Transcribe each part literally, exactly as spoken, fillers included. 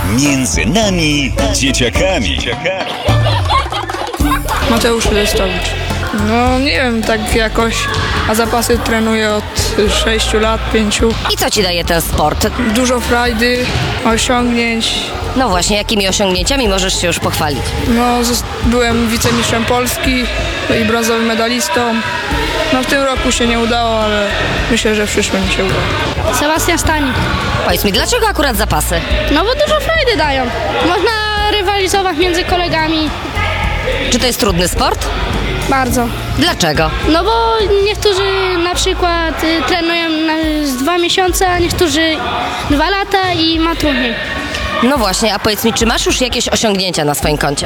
Między nami, dzieciakami. Mateusz Lestowicz. No nie wiem, tak jakoś, a zapasy trenuję od sześciu lat, pięciu. I co ci daje ten sport? Dużo frajdy, osiągnięć. No właśnie, jakimi osiągnięciami możesz się już pochwalić? No, zos- byłem wicemistrzem Polski i brązowym medalistą. No w tym roku się nie udało, ale myślę, że w przyszłym się uda. Sebastian Stanik. Powiedz mi, dlaczego akurat zapasy? No bo dużo frajdy dają. Można rywalizować między kolegami. Czy to jest trudny sport? Bardzo. Dlaczego? No bo niektórzy na przykład y, trenują na, z dwa miesiące, a niektórzy dwa lata i ma trudniej. No właśnie, a powiedz mi, czy masz już jakieś osiągnięcia na swoim koncie?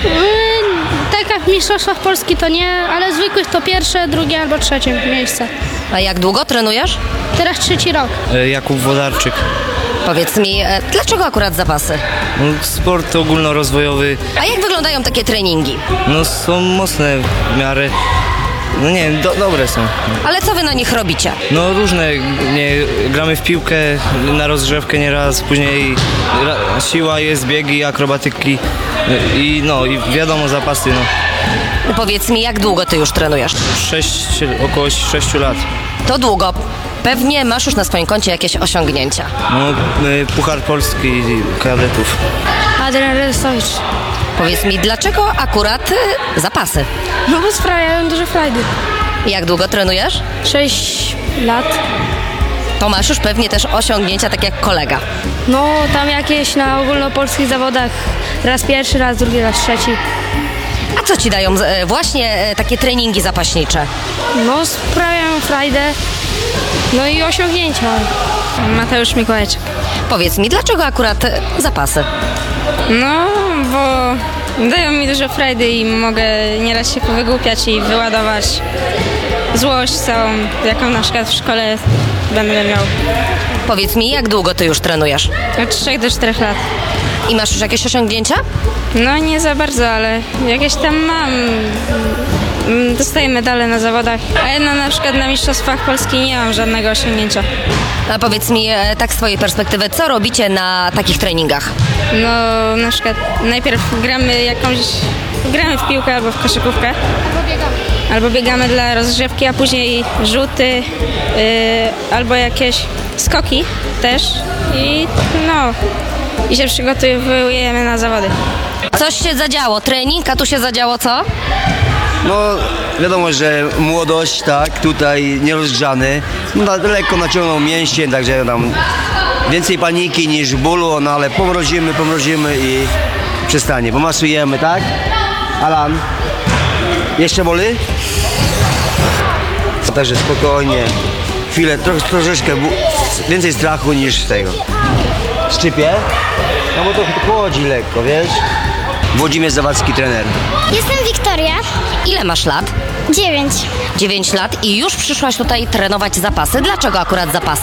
Y, tak jak w Mistrzostwach Polski to nie, ale zwykłych to pierwsze, drugie albo trzecie miejsce. A jak długo trenujesz? Teraz trzeci rok. E, Jakub Wodarczyk. Powiedz mi, e, dlaczego akurat zapasy? No, sport ogólnorozwojowy, A jak wyglądają takie treningi? no są mocne w miarę, no nie wiem, do, dobre są. Ale co wy na nich robicie? No różne, nie, gramy w piłkę na rozgrzewkę nieraz, później ra, siła jest, biegi, akrobatyki i no i wiadomo zapasy, no. Powiedz mi, jak długo ty już trenujesz? Sześć, około sześciu lat. To długo. Pewnie masz już na swoim koncie jakieś osiągnięcia. No, y, Puchar Polski kadetów. Adrian Lestowicz. Powiedz mi, dlaczego akurat y, zapasy? No bo sprawiają dużo frajdy. Jak długo trenujesz? Sześć lat. To masz już pewnie też osiągnięcia, tak jak kolega. No tam jakieś na ogólnopolskich zawodach raz pierwszy, raz drugi, raz trzeci. A co ci dają e, właśnie e, takie treningi zapaśnicze? No sprawiają frajdę, no i osiągnięcia. Mateusz Mikołajczyk. Powiedz mi, dlaczego akurat e, zapasy? No, bo dają mi dużo frajdy i mogę nieraz się powygłupiać i wyładować złość całą, jaką na przykład w szkole będę miał. Powiedz mi, jak długo ty już trenujesz? Od trzech do czterech lat. I masz już jakieś osiągnięcia? No nie za bardzo, ale jakieś tam mam. Mm, Dostaję medale na zawodach, a ja na, na przykład na Mistrzostwach Polski nie mam żadnego osiągnięcia. A powiedz mi, e, tak z twojej perspektywy, co robicie na takich treningach? No na przykład najpierw gramy jakąś, gramy w piłkę albo w koszykówkę. Albo biegamy dla rozgrzewki, a później rzuty, yy, albo jakieś skoki też i no, i się przygotowujemy na zawody. Coś się zadziało, trening, a tu się zadziało co? No wiadomo, że młodość, tak, tutaj nierozgrzany, no, lekko naciągnął mięśnie, także tam więcej paniki niż bólu, no ale pomrozimy, pomrozimy i przestanie, pomasujemy, tak? Alan, jeszcze boli? Także spokojnie, chwilę, troch, troszeczkę bu- więcej strachu niż tego. Szczypie? No bo to chodzi lekko, wiesz? Włodzimierz Zawadzki, trener. Jestem Wiktoria, Ile masz lat? dziewięć. dziewięć lat i już przyszłaś tutaj trenować zapasy. Dlaczego akurat zapasy?